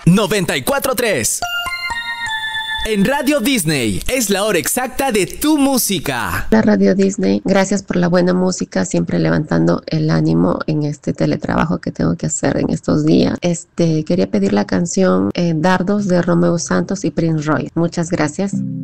94.3. En Radio Disney es la hora exacta de tu música. La Radio Disney, gracias por la buena música, siempre levantando el ánimo en este teletrabajo que tengo que hacer en estos días. Quería pedir la canción Dardos de Romeo Santos y Prince Royce. Muchas gracias.